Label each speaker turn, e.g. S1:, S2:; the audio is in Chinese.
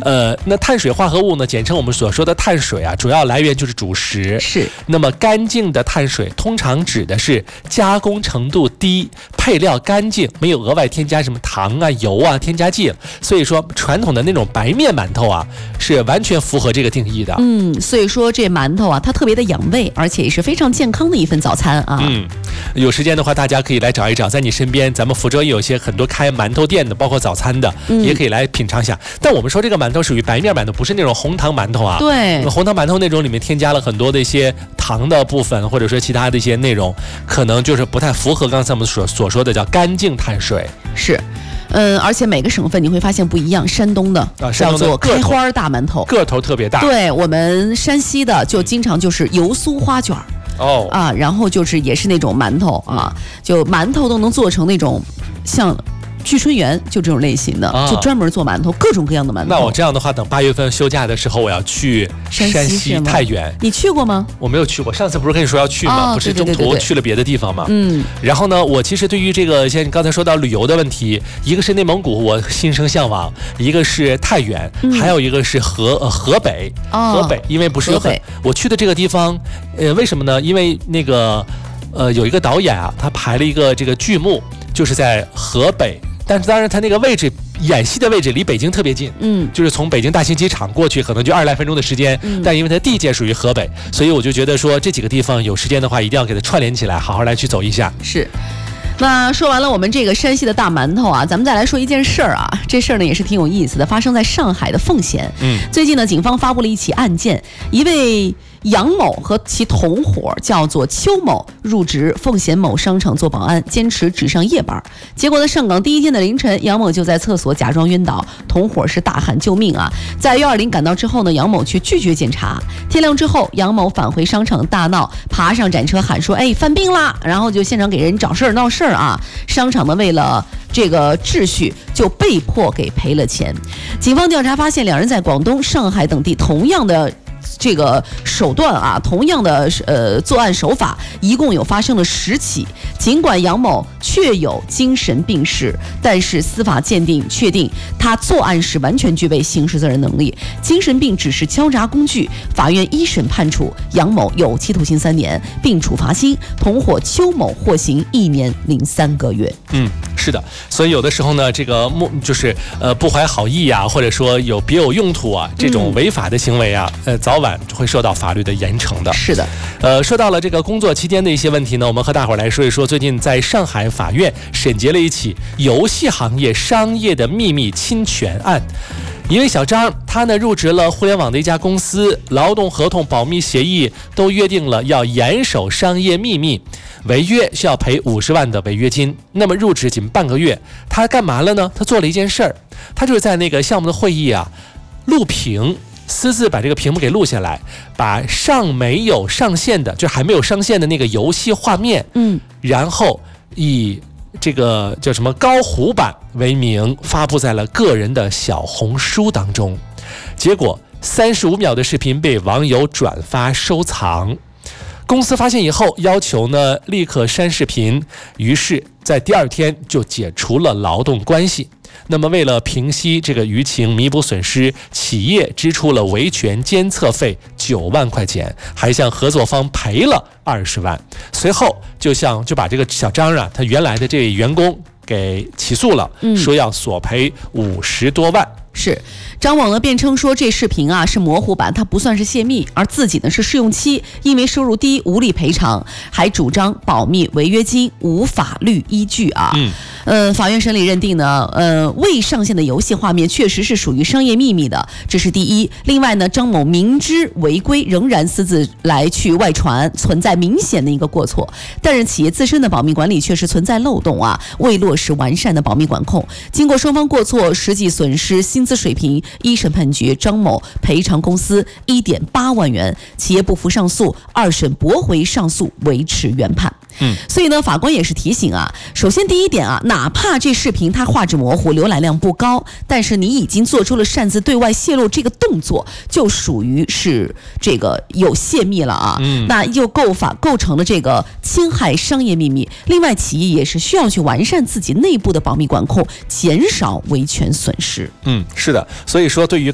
S1: 那碳水化合物呢，简称我们所说的碳水啊，主要来源就是主食。
S2: 是。
S1: 那么干净的碳水通常指的是加工程度低、配料干净，没有额外添加什么糖啊、油啊、添加剂。所以说，传统的那种白面馒头啊，是完全符合这个定义的。
S2: 所以说这馒头啊，它特别的养胃，而且也是非常健康的一份早餐啊。
S1: 有时间的话，大家可以来找一找，在你身边，咱们福州也有些很多开馒头店的，包括早餐的，也可以来品尝一下。但我们说这个馒头属于白面馒头，不是那种红糖馒头啊。
S2: 对，
S1: 红糖馒头那种里面添加了很多的一些糖的部分，或者说其他的一些内容，可能就是不太符合刚才我们所说的叫干净碳水。
S2: 是。而且每个省份你会发现不一样，山东的叫做开花大馒头，
S1: 个头特别大。
S2: 对，我们山西的就经常就是油酥花卷然后就是也是那种馒头啊，就馒头都能做成那种像聚春园就这种类型的，就专门做馒头，各种各样的馒头。
S1: 那我这样的话，等8月份休假的时候，我要去山西太原。
S2: 你去过吗？
S1: 我没有去过，上次不是跟你说要去吗？不是中途去了别的地方吗？然后呢，我其实对于这个像你刚才说到旅游的问题，一个是内蒙古，我心生向往；一个是太原，还有一个是河北。河北，因为不是我去的这个地方，为什么呢？因为那个有一个导演啊，他排了一个这个剧目，就是在河北。但是当然他那个位置演戏的位置离北京特别近，就是从北京大兴机场过去可能就20来分钟的时间，但因为它地界属于河北，所以我就觉得说这几个地方有时间的话一定要给它串联起来，好好来去走一下。
S2: 是。那说完了我们这个山西的大馒头啊，咱们再来说一件事儿啊，这事儿呢也是挺有意思的，发生在上海的奉贤。最近呢，警方发布了一起案件，一位杨某和其同伙叫做邱某入职奉贤某商场做保安，坚持只上夜班。结果呢，上岗第一天的凌晨，杨某就在厕所假装晕倒，同伙是大喊救命啊！在120赶到之后呢，杨某却拒绝检查。天亮之后，杨某返回商场大闹，爬上展车喊说：“哎，犯病啦！”然后就现场给人找事儿闹事儿啊！商场呢为了这个秩序，就被迫给赔了钱。警方调查发现，两人在广东、上海等地同样的这个手段啊，同样的作案手法，一共有发生了10起。尽管杨某确有精神病史，但是司法鉴定确定他作案时完全具备刑事责任能力，精神病只是敲诈工具。法院一审判处杨某有期徒刑3年，并处罚金，同伙邱某获刑1年0.3个月。
S1: 是的，所以有的时候呢，这个就是不怀好意啊，或者说有别有用途啊，这种违法的行为啊，早晚会受到法律的严惩的。
S2: 是的。
S1: 说到了这个工作期间的一些问题呢，我们和大伙儿来说一说，最近在上海法院审结了一起游戏行业商业的秘密侵权案。一位小张，他呢入职了互联网的一家公司，劳动合同、保密协议都约定了要严守商业秘密，违约需要赔50万的违约金。那么入职仅半个月，他干嘛了呢？他做了一件事儿，他就是在那个项目的会议啊录屏，私自把这个屏幕给录下来，把没有上线的，就还没有上线的那个游戏画面，然后以这个叫什么高糊版为名发布在了个人的小红书当中，结果35秒的视频被网友转发收藏。公司发现以后要求呢立刻删视频，于是在第2天就解除了劳动关系。那么为了平息这个舆情，弥补损失，企业支出了维权监测费9万块钱，还向合作方赔了20万。随后就把这个小张啊，他原来的这位员工给起诉了，说要索赔50多万。
S2: 是，张某呢辩称说这视频啊是模糊版，它不算是泄密，而自己呢是试用期，因为收入低无力赔偿，还主张保密违约金无法律依据啊。法院审理认定呢，未上线的游戏画面确实是属于商业秘密的，这是第一。另外呢，张某明知违规仍然私自来去外传，存在明显的一个过错。但是企业自身的保密管理确实存在漏洞啊，未落实完善的保密管控。经过双方过错，实际损失薪资水平，一审判决张某赔偿公司1.8万元，企业不服上诉，2审驳回上诉，维持原判。所以呢，法官也是提醒啊，首先第一点啊，哪怕这视频它画质模糊，浏览量不高，但是你已经做出了擅自对外泄露这个动作，就属于是这个有泄密了啊。那又构成了这个侵害商业秘密。另外，企业也是需要去完善自己内部的保密管控，减少维权损失。
S1: 是的，所以说对于